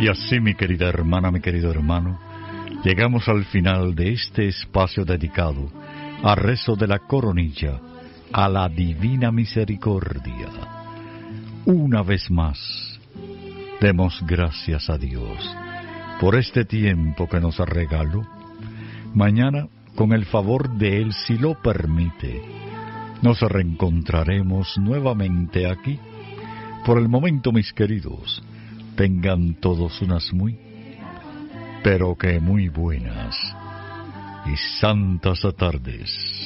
Y así, mi querida hermana, mi querido hermano, llegamos al final de este espacio dedicado a rezo de la coronilla a la Divina Misericordia. Una vez más, demos gracias a Dios por este tiempo que nos regaló. Mañana, con el favor de Él, si lo permite, nos reencontraremos nuevamente aquí. Por el momento, mis queridos, tengan todos unas muy, pero que muy buenas y santas tardes.